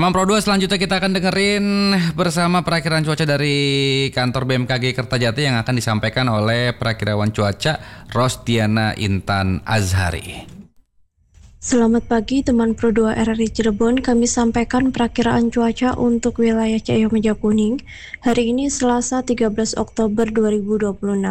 Teman Pro 2, selanjutnya kita akan dengerin bersama perakiraan cuaca dari kantor BMKG Kertajati yang akan disampaikan oleh perakirawan cuaca Rosdiana Intan Azhari. Selamat pagi teman Pro 2 RRI Cirebon, kami sampaikan perakiraan cuaca untuk wilayah Cayo Meja Kuning hari ini Selasa 13 Oktober 2026.